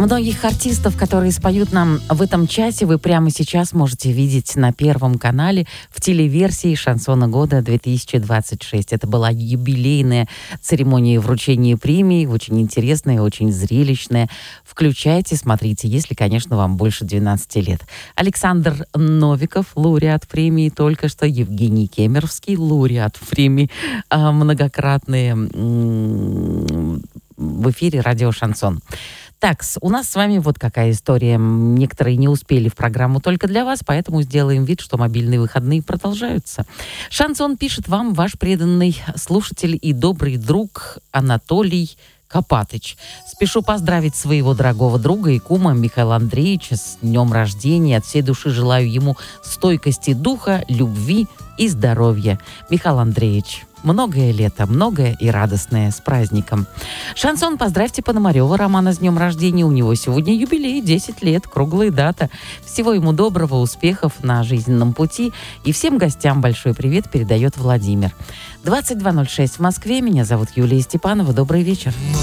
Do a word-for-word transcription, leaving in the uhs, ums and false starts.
Многих артистов, которые споют нам в этом часе, вы прямо сейчас можете видеть на Первом канале в телеверсии «Шансона года две тысячи двадцать шесть». Это была юбилейная церемония вручения премий, очень интересная, очень зрелищная. Включайте, смотрите, если, конечно, вам больше двенадцати лет. Александр Новиков, лауреат премии только что, Евгений Кемеровский, лауреат премии, многократные в эфире радио «Шансон». Так, у нас с вами вот какая история. Некоторые не успели в программу только для вас, поэтому сделаем вид, что мобильные выходные продолжаются. Шансон пишет вам ваш преданный слушатель и добрый друг Анатолий Копатыч. Спешу поздравить своего дорогого друга и кума Михаила Андреевича с днем рождения. От всей души желаю ему стойкости духа, любви и здоровья. Михаил Андреевич, многое лето, многое и радостное. С праздником. Шансон, поздравьте Пономарева Романа с днем рождения. У него сегодня юбилей, десять лет, круглая дата. Всего ему доброго, успехов на жизненном пути. И всем гостям большой привет передает Владимир. двадцать два ноль шесть в Москве. Меня зовут Юлия Степанова. Добрый вечер.